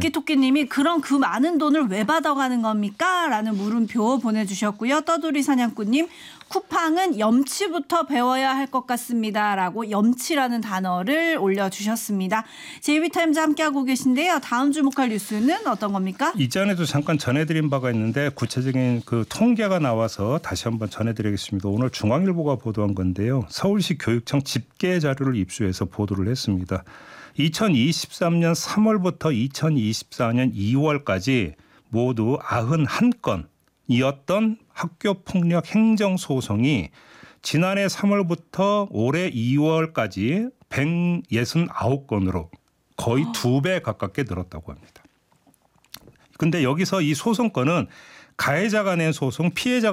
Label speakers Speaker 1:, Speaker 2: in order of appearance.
Speaker 1: 도끼토끼님이 그럼 그 많은 돈을 왜 받아가는 겁니까? 라는 물음표 보내주셨고요. 떠돌이 사냥꾼님 쿠팡은 염치부터 배워야 할 것 같습니다. 라고 염치라는 단어를 올려주셨습니다. JB타임즈 함께하고 계신데요. 다음 주목할 뉴스는 어떤 겁니까?
Speaker 2: 이전에도 잠깐 전해드린 바가 있는데 구체적인 그 통계가 나와서 다시 한번 전해드리겠습니다. 오늘 중앙일보가 보도한 건데요. 서울시 교육청 집계 자료를 입수해서 보도를 했습니다. 2023년 3월부터 2024년 2월까지 모두 91건이었던 학교폭력 행정소송이 지난해 3월부터 올해 2월까지 169건으로 거의 2배 가깝게 늘었다고 합니다. 그런데 여기서 이 소송건은 가해자가 낸 소송, 피해자가